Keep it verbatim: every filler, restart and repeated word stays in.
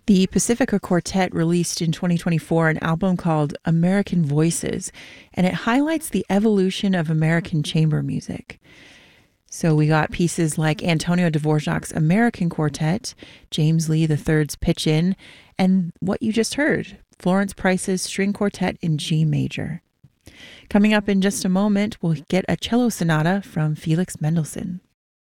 The Pacifica Quartet released in twenty twenty-four an album called American Voices, and it highlights the evolution of American chamber music. So we got pieces like Antonio Dvorak's American Quartet, James Lee the third's Pitch In, and what you just heard, Florence Price's String Quartet in G major. Coming up in just a moment, we'll get a cello sonata from Felix Mendelssohn.